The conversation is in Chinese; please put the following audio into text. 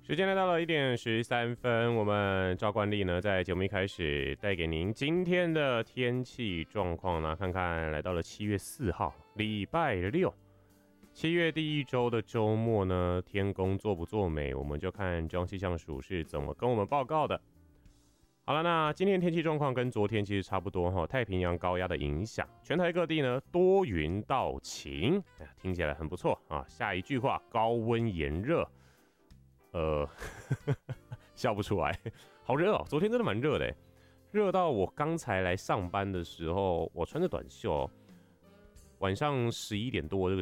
时间来到了1:13，我们照惯例呢，在节目一开始带给您今天的天气状况呢，看看来到了7月4号，礼拜六，7月第一周的周末呢，天公作不作美，我们就看中央气象署是怎么跟我们报告的。好了，那今天天气状况跟昨天其实差不多哈，太平洋高压的影响，全台各地呢多云到晴，听起来很不错啊。下一句话，高温炎热。笑不出来，好热哦！昨天真的蛮热的，热到我刚才来上班的时候，我穿着短袖，晚上11点多这个